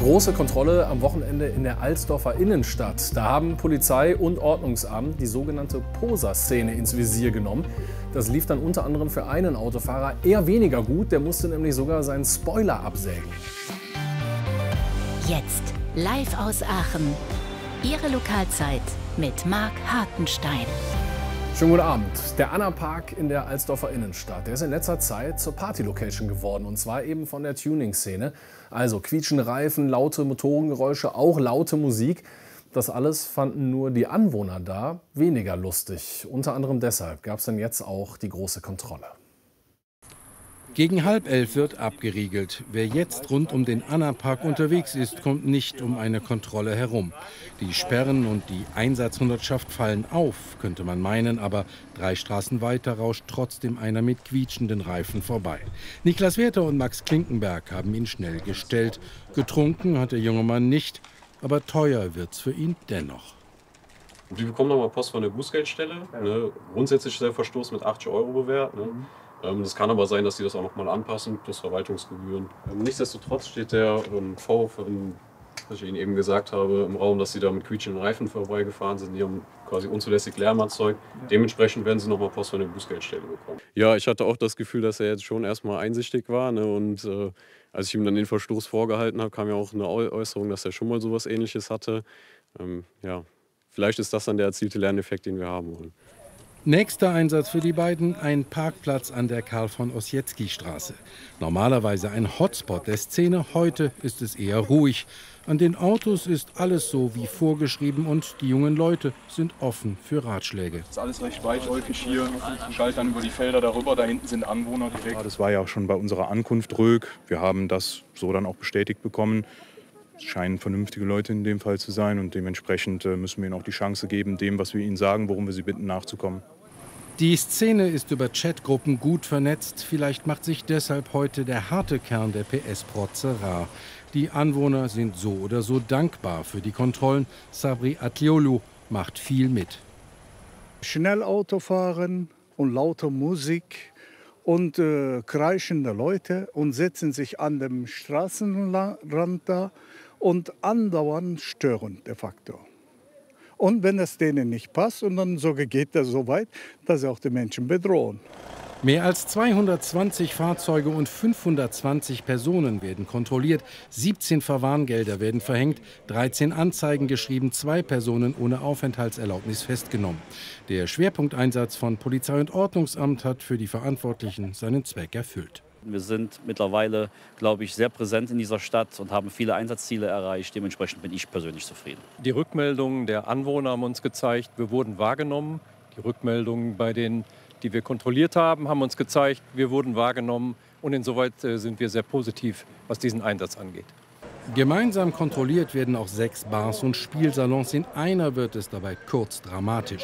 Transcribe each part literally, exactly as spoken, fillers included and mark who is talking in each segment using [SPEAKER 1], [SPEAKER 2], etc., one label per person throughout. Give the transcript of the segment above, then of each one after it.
[SPEAKER 1] Große Kontrolle am Wochenende in der Alsdorfer Innenstadt. Da haben Polizei und Ordnungsamt die sogenannte Poser-Szene ins Visier genommen. Das lief dann unter anderem für einen Autofahrer eher weniger gut. Der musste nämlich sogar seinen Spoiler absägen.
[SPEAKER 2] Jetzt live aus Aachen. Ihre Lokalzeit mit Marc Hartenstein.
[SPEAKER 1] Schönen guten Abend. Der Anna-Park in der Alsdorfer Innenstadt, der ist in letzter Zeit zur Party-Location geworden. Und zwar eben von der Tuning-Szene. Also quietschende Reifen, laute Motorengeräusche, auch laute Musik. Das alles fanden nur die Anwohner da weniger lustig. Unter anderem deshalb gab es dann jetzt auch die große Kontrolle.
[SPEAKER 3] Gegen halb elf wird abgeriegelt. Wer jetzt rund um den Anna-Park unterwegs ist, kommt nicht um eine Kontrolle herum. Die Sperren und die Einsatzhundertschaft fallen auf, könnte man meinen, aber drei Straßen weiter rauscht trotzdem einer mit quietschenden Reifen vorbei. Niklas Werther und Max Klinkenberg haben ihn schnell gestellt. Getrunken hat der junge Mann nicht, aber teuer wird's für ihn dennoch.
[SPEAKER 4] Die bekommen nochmal Post von der Bußgeldstelle. Ne? Grundsätzlich ist der Verstoß mit achtzig Euro bewährt. Ne? Mhm. Das kann aber sein, dass die das auch noch mal anpassen, das Verwaltungsgebühren. Nichtsdestotrotz steht der ähm, Vorwurf, was ich Ihnen eben gesagt habe, im Raum, dass sie da mit quietschenden Reifen vorbeigefahren sind. Die haben quasi unzulässig Lärm erzeugt. Ja. Dementsprechend werden sie noch mal Post von der Bußgeldstelle bekommen. Ja, ich hatte auch das Gefühl, dass er jetzt schon erstmal einsichtig war. Ne? Und äh, als ich ihm dann den Verstoß vorgehalten habe, kam ja auch eine Äußerung, dass er schon mal sowas Ähnliches hatte. Ähm, ja, vielleicht ist das dann der erzielte Lerneffekt, den wir haben wollen.
[SPEAKER 3] Nächster Einsatz für die beiden, ein Parkplatz an der Karl-von-Ossietzky-Straße. Normalerweise ein Hotspot der Szene, heute ist es eher ruhig. An den Autos ist alles so wie vorgeschrieben und die jungen Leute sind offen für Ratschläge.
[SPEAKER 5] Es ist alles recht weitläufig hier, schalt dann über die Felder darüber, da hinten sind Anwohner direkt. Das war ja auch schon bei unserer Ankunft ruhig. Wir haben das so dann auch bestätigt bekommen. Es scheinen vernünftige Leute in dem Fall zu sein und dementsprechend müssen wir ihnen auch die Chance geben, dem, was wir ihnen sagen, worum wir sie bitten, nachzukommen.
[SPEAKER 3] Die Szene ist über Chatgruppen gut vernetzt. Vielleicht macht sich deshalb heute der harte Kern der P S-Protze rar. Die Anwohner sind so oder so dankbar für die Kontrollen. Sabri Atliolu macht viel mit.
[SPEAKER 6] Schnell Auto fahren und laute Musik und äh, kreischende Leute und setzen sich an dem Straßenrand da und andauernd stören de facto. Und wenn es denen nicht passt, und dann sogar geht das so weit, dass sie auch die Menschen bedrohen.
[SPEAKER 3] Mehr als zweihundertzwanzig Fahrzeuge und fünfhundertzwanzig Personen werden kontrolliert. siebzehn Verwarngelder werden verhängt, dreizehn Anzeigen geschrieben, zwei Personen ohne Aufenthaltserlaubnis festgenommen. Der Schwerpunkteinsatz von Polizei und Ordnungsamt hat für die Verantwortlichen seinen Zweck erfüllt.
[SPEAKER 7] Wir sind mittlerweile, glaube ich, sehr präsent in dieser Stadt und haben viele Einsatzziele erreicht. Dementsprechend bin ich persönlich zufrieden.
[SPEAKER 8] Die Rückmeldungen der Anwohner haben uns gezeigt, wir wurden wahrgenommen. Die Rückmeldungen bei denen, die wir kontrolliert haben, haben uns gezeigt, wir wurden wahrgenommen. Und insoweit sind wir sehr positiv, was diesen Einsatz angeht.
[SPEAKER 3] Gemeinsam kontrolliert werden auch sechs Bars und Spielsalons. In einer wird es dabei kurz dramatisch.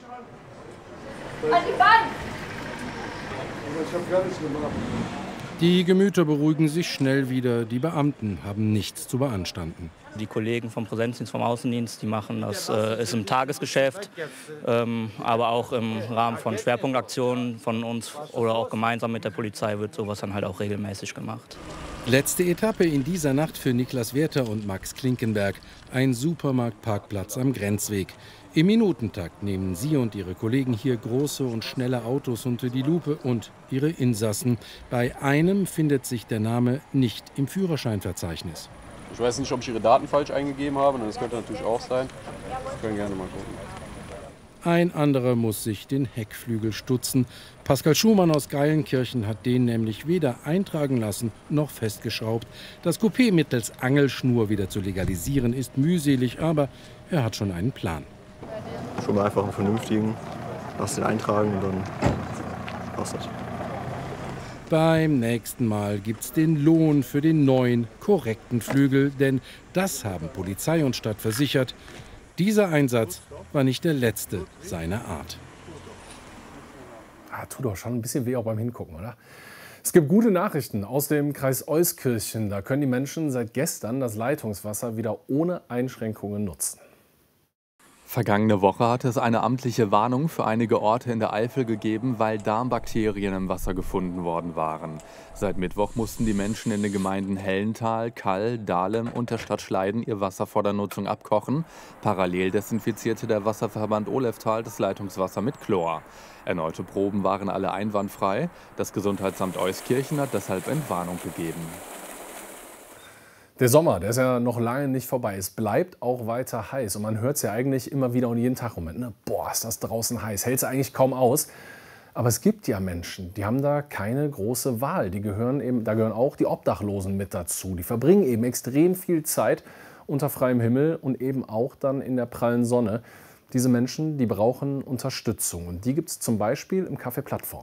[SPEAKER 9] An die Bank!
[SPEAKER 6] Ich habe gar nichts gemacht.
[SPEAKER 3] Die Gemüter beruhigen sich schnell wieder. Die Beamten haben nichts zu beanstanden.
[SPEAKER 7] Die Kollegen vom Präsenzdienst, vom Außendienst, die machen das äh, ist im Tagesgeschäft, ähm, aber auch im Rahmen von Schwerpunktaktionen von uns oder auch gemeinsam mit der Polizei wird sowas dann halt auch regelmäßig gemacht.
[SPEAKER 3] Letzte Etappe in dieser Nacht für Niklas Werther und Max Klinkenberg. Ein Supermarktparkplatz am Grenzweg. Im Minutentakt nehmen sie und ihre Kollegen hier große und schnelle Autos unter die Lupe und ihre Insassen. Bei einem findet sich der Name nicht im Führerscheinverzeichnis.
[SPEAKER 4] Ich weiß nicht, ob ich Ihre Daten falsch eingegeben habe, das könnte natürlich auch sein. Wir können gerne mal gucken.
[SPEAKER 3] Ein anderer muss sich den Heckflügel stutzen. Pascal Schumann aus Geilenkirchen hat den nämlich weder eintragen lassen noch festgeschraubt. Das Coupé mittels Angelschnur wieder zu legalisieren ist mühselig, aber er hat schon einen Plan.
[SPEAKER 10] Schon mal einfach einen vernünftigen, lass den eintragen und dann passt das.
[SPEAKER 3] Beim nächsten Mal gibt's den Lohn für den neuen, korrekten Flügel, denn das haben Polizei und Stadt versichert. Dieser Einsatz war nicht der letzte seiner Art.
[SPEAKER 1] Ah, tut doch schon ein bisschen weh auch beim Hingucken, oder? Es gibt gute Nachrichten aus dem Kreis Euskirchen. Da können die Menschen seit gestern das Leitungswasser wieder ohne Einschränkungen nutzen.
[SPEAKER 9] Vergangene Woche hatte es eine amtliche Warnung für einige Orte in der Eifel gegeben, weil Darmbakterien im Wasser gefunden worden waren. Seit Mittwoch mussten die Menschen in den Gemeinden Hellental, Kall, Dahlem und der Stadt Schleiden ihr Wasser vor der Nutzung abkochen. Parallel desinfizierte der Wasserverband Oleftal das Leitungswasser mit Chlor. Erneute Proben waren alle einwandfrei. Das Gesundheitsamt Euskirchen hat deshalb Entwarnung gegeben.
[SPEAKER 1] Der Sommer, der ist ja noch lange nicht vorbei. Es bleibt auch weiter heiß. Und man hört es ja eigentlich immer wieder und jeden Tag im Moment. Ne? Boah, ist das draußen heiß. Hält es eigentlich kaum aus. Aber es gibt ja Menschen, die haben da keine große Wahl. Die gehören eben, da gehören auch die Obdachlosen mit dazu. Die verbringen eben extrem viel Zeit unter freiem Himmel und eben auch dann in der prallen Sonne. Diese Menschen, die brauchen Unterstützung. Und die gibt es zum Beispiel im Café Plattform.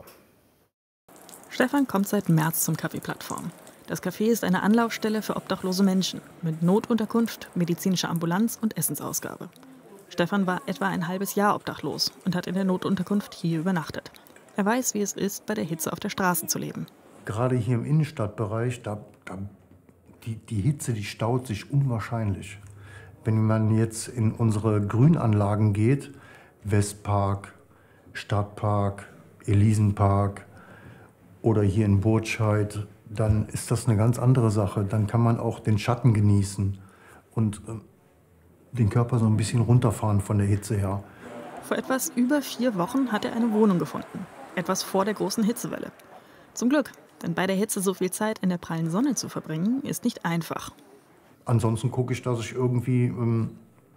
[SPEAKER 11] Stefan kommt seit März zum Café Plattform. Das Café ist eine Anlaufstelle für obdachlose Menschen mit Notunterkunft, medizinischer Ambulanz und Essensausgabe. Stefan war etwa ein halbes Jahr obdachlos und hat in der Notunterkunft hier übernachtet. Er weiß, wie es ist, bei der Hitze auf der Straße zu leben.
[SPEAKER 12] Gerade hier im Innenstadtbereich, da, da, die, die Hitze, die staut sich unwahrscheinlich. Wenn man jetzt in unsere Grünanlagen geht, Westpark, Stadtpark, Elisenpark oder hier in Burtscheid, dann ist das eine ganz andere Sache. Dann kann man auch den Schatten genießen und äh, den Körper so ein bisschen runterfahren von der Hitze her.
[SPEAKER 11] Vor etwas über vier Wochen hat er eine Wohnung gefunden. Etwas vor der großen Hitzewelle. Zum Glück, denn bei der Hitze so viel Zeit in der prallen Sonne zu verbringen, ist nicht einfach.
[SPEAKER 12] Ansonsten gucke ich, dass ich irgendwie, ähm,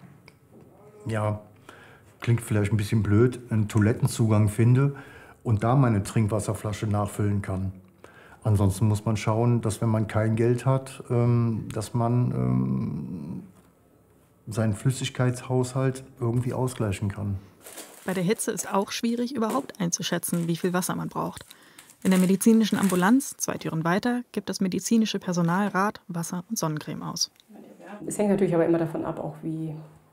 [SPEAKER 12] ja, klingt vielleicht ein bisschen blöd, einen Toilettenzugang finde und da meine Trinkwasserflasche nachfüllen kann. Ansonsten muss man schauen, dass wenn man kein Geld hat, ähm, dass man ähm, seinen Flüssigkeitshaushalt irgendwie ausgleichen kann.
[SPEAKER 11] Bei der Hitze ist auch schwierig, überhaupt einzuschätzen, wie viel Wasser man braucht. In der medizinischen Ambulanz, zwei Türen weiter, gibt das medizinische Personal Rat, Wasser und Sonnencreme aus.
[SPEAKER 13] Es hängt natürlich aber immer davon ab, auch wie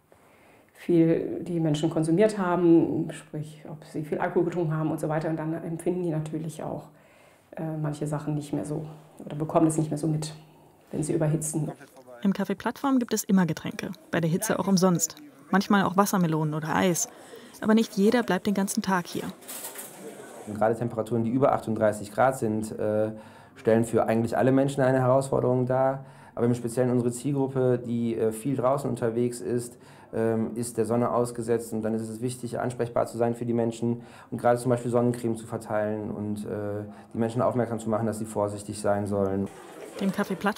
[SPEAKER 13] viel die Menschen konsumiert haben, sprich, ob sie viel Alkohol getrunken haben und so weiter. Und dann empfinden die natürlich auch äh, manche Sachen nicht mehr so oder bekommen es nicht mehr so mit, wenn sie überhitzen.
[SPEAKER 11] Im Café Plattform gibt es immer Getränke, bei der Hitze auch umsonst. Manchmal auch Wassermelonen oder Eis. Aber nicht jeder bleibt den ganzen Tag hier.
[SPEAKER 14] Gerade Temperaturen, die über achtunddreißig Grad sind, äh, stellen für eigentlich alle Menschen eine Herausforderung dar. Aber im Speziellen unsere Zielgruppe, die äh, viel draußen unterwegs ist, ähm, ist der Sonne ausgesetzt. Und dann ist es wichtig, ansprechbar zu sein für die Menschen und gerade zum Beispiel Sonnencreme zu verteilen und äh, die Menschen aufmerksam zu machen, dass sie vorsichtig sein sollen.
[SPEAKER 11] Dem Café Plattform